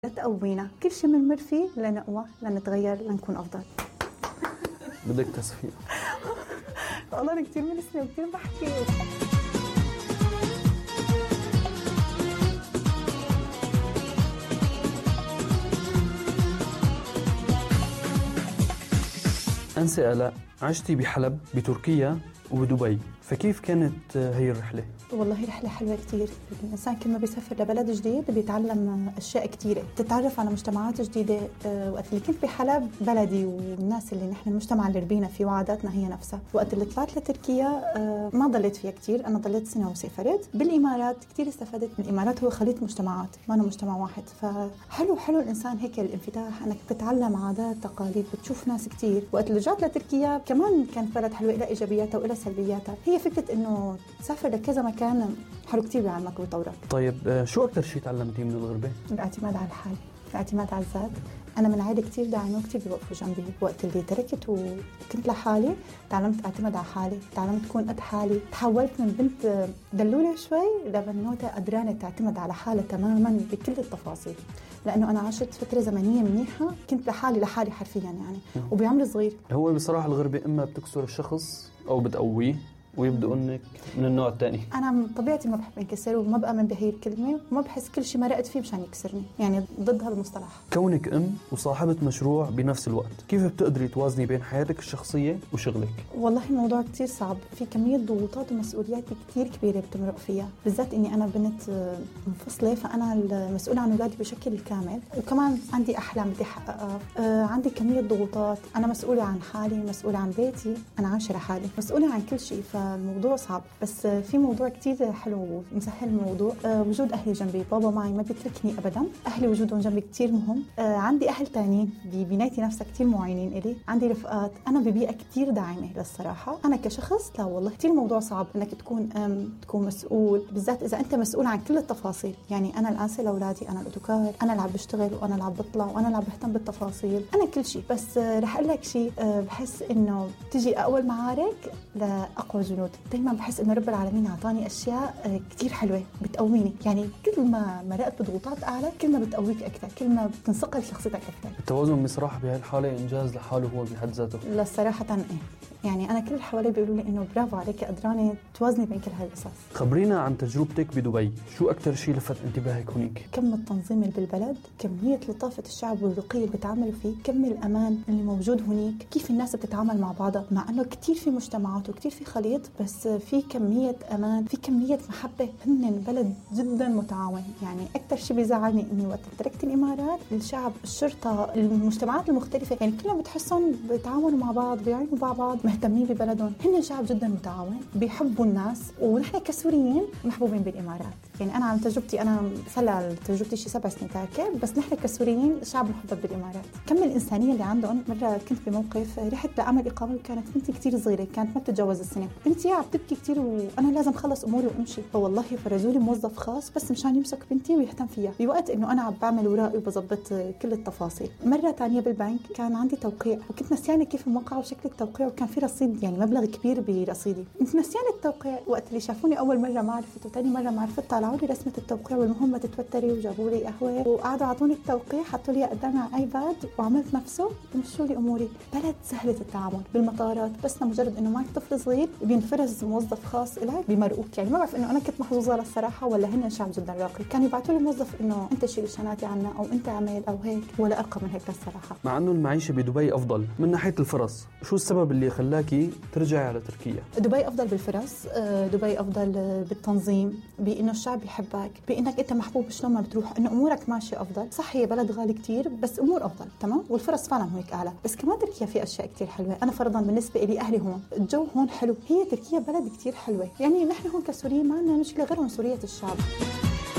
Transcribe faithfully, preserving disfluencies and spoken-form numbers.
لا تقوينا، كل شيء بنمر فيه لنقوى، لنتغير، لنكون أفضل. بدك تصفيق. والله أنا كتير من سنة وكتير بحكي. أنسة آلاء، عشتي بحلب بتركيا وبدبي، فكيف كانت هي الرحلة؟ والله رحلة حلوة كتير. الإنسان كل ما بيسافر لبلد جديد بيتعلم أشياء كتيرة، تتعرف على مجتمعات جديدة. وقت اللي كنت بحلب بلدي والناس اللي نحن المجتمع اللي ربينا فيه وعاداتنا هي نفسها. وقت اللي طلعت لتركيا ما ضليت فيها كتير، أنا ضليت سنة وسافرت. بالإمارات كتير استفدت من الإمارات، هو خليط مجتمعات ما أنا مجتمع واحد، فحلو حلو الإنسان هيك الانفتاح، أنك تتعلم عادات تقاليد، بتشوف ناس كتير. وقت اللي رجعت لتركيا كمان كانت بلد حلوة، إلى إيجابياتها وإلى سلبياتها. هي فكرة إنه تسافر لكذا مكان حلو كتير بيعلمك ويطورك. طيب شو أكتر شيء تعلمتيه من الغربة؟ الاعتماد على الحال، الاعتماد على الذات. أنا من عائلة كتير داعمة وكتير بيوقفوا جنبي. وقت اللي تركت وكنت لحالي تعلمت أعتمد على حالي، تعلمت أكون قد حالي. تحولت من بنت دلولة شوي لبنوتة قدرانة تعتمد على حالها تماما بكل التفاصيل، لأنه أنا عشت فترة زمنية منيحة كنت لحالي لحالي حرفيا يعني وبعمر صغير. هو بصراحة الغربة إما بتكسر الشخص أو بتقويه ويبدأ انك من النوع الثاني. انا من طبيعتي ما بحب انكسر وما بامن بهي الكلمه وما بحس كل شيء مرقت فيه مشان يكسرني، يعني ضد هالمصطلح. كونك ام وصاحبه مشروع بنفس الوقت، كيف بتقدري توازني بين حياتك الشخصيه وشغلك؟ والله الموضوع كتير صعب، في كميه ضغوطات ومسؤوليات كتير كبيره بتمرق فيها، بالذات اني انا بنت منفصله، فانا المسؤوله عن اولادي بشكل كامل، وكمان عندي احلام بدي احققها. آه عندي كميه ضغوطات، انا مسؤوله عن حالي، مسؤوله عن بيتي، انا عايشه لحالي، مسؤوله عن كل شيء. ف الموضوع صعب، بس في موضوع كتير حلو مسهل الموضوع. أه وجود أهلي جنبي، بابا معي ما بيتركني أبدا. أهلي وجودهم جنبي كتير مهم. أه عندي أهل تانيين ببنايتي نفسها كتير معينين إلي. عندي رفقات، أنا ببيئة كتير داعمة للصراحة. أنا كشخص لا والله كتير موضوع صعب إنك تكون أم تكون مسؤول، بالذات إذا أنت مسؤول عن كل التفاصيل. يعني أنا الآنسة لأولادي، أنا الأوتوكار، أنا اللي عم بشتغل وأنا اللي عم بطلع وأنا اللي عم بهتم بالتفاصيل، أنا كل شيء. بس أه رح أقول لك شيء، أه بحس إنه تجي أول معارك لأقوى جنود. دايما بحس إنه رب العالمين أعطاني أشياء كتير حلوة بتقويني، يعني كل ما مرقت بضغوطات أعلى كل ما بتقويك أكثر، كل ما بتنصقل شخصيتك أكثر. التوازن بصراحة بهالحالة إنجاز لحاله هو بحد ذاته. لا الصراحة إيه، يعني أنا كل اللي حوالي بيقولوا لي إنه برافو عليك، قدرانة توازني بين كل هالقصص. خبرينا عن تجربتك بدبي، شو أكتر شيء لفت انتباهك هناك؟ كم التنظيم اللي بالبلد، كمية لطافة الشعب والرقي اللي بتعاملوا فيه، كم الأمان اللي موجود هناك، كيف الناس بتتعامل مع بعضها، مع إنه كتير في مجتمعات وكتير في خليط، بس في كمية أمان، في كمية محبة. هن بلد جدا متعاون. يعني أكتر شيء بيزعلني إني وقت تركت الإمارات، الشعب، الشرطة، المجتمعات المختلفة، يعني كلهم بتحسهم بيتعاونوا مع بعض، بيعينوا مع بعض، مهتمين ببلدهم. هن شعب جدا متعاون، بيحبوا الناس، ونحن كسوريين محبوبين بالإمارات. يعني أنا عن تجربتي، أنا صار تجربتي شي سبع سنين تاركة، بس نحن كسوريين شعب محبب بالإمارات. كم الإنسانية اللي عندهم. مرة كنت بموقف رحت لعمل إقامة وكانت بنتي كتير صغيرة، كانت ما بتتجاوز السنة. بنتي عم تبكي كتير وأنا لازم خلص أموري وأمشي، فوالله فرجولي موظف خاص بس مشان يمسك بنتي ويهتم فيها بوقت إنه أنا عم بعمل ورائي وبظبط كل التفاصيل. مرة تانية بالبنك كان عندي توقيع وكنت نسيانة كيف الموقع وشكل التوقيع، وكان في رصيد يعني مبلغ كبير برصيدي، كنت نسيانة التوقيع. وقت اللي شافوني أول مرة ما عرفت وتاني مرة ما عرفت، طلعوا لي رسمة التوقيع والمهم ما تتوتري، وجابوا لي قهوة وقعدوا عطوني التوقيع، حطوا لي قدامي على ايباد وعملت نفسه ومشوا لي اموري. بلد سهلة التعامل. بالمطارات بس لمجرد انه معك طفل صغير بينفرز موظف خاص لك بمرقوك. يعني ما بعرف انه انا كنت محظوظة للصراحة ولا هن شعب جدا راقي، كانوا يبعثوا لي موظف انه انت شيل شناتي عنا او انت عمل او هيك، ولا ارقى من هيك للصراحة. مع انه المعيشة بدبي افضل من ناحية الفرص، شو السبب اللي خلاكي ترجعي على تركيا؟ دبي افضل بالفرص، دبي افضل بالتنظيم، بانه الشعب يحبك، بانك انت محبوب شلون ما بتروح، انه امورك ماشيه افضل. صح هي بلد غالي كتير بس امور افضل تمام، والفرص فعلا هيك اعلى. بس كمان تركيا في اشياء كتير حلوه. انا فرضا بالنسبه لي اهلي هون، الجو هون حلو، هي تركيا بلد كتير حلوه. يعني نحن هون كسوريين ما عندنا مشكله غير عنصريه الشعب.